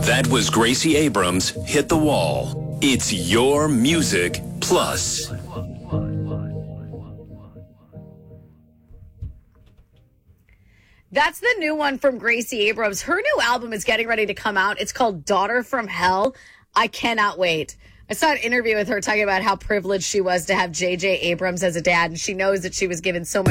That was Gracie Abrams' Hit the Wall. It's your music plus. That's the new one from Gracie Abrams. Her new album is getting ready to come out. It's called Daughter from Hell. I cannot wait. I saw an interview with her talking about how privileged she was to have J.J. Abrams as a dad, and she knows that she was given so much